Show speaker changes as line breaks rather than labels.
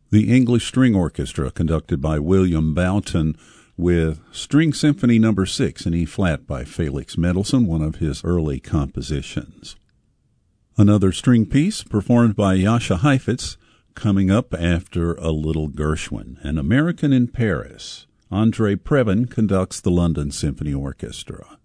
The English String Orchestra, conducted by William Boughton, with String Symphony No. 6 in E-flat by Felix Mendelssohn, one of his early compositions. Another string piece performed by Jascha Heifetz, coming up after A Little Gershwin, An American in Paris. André Previn conducts the London Symphony Orchestra.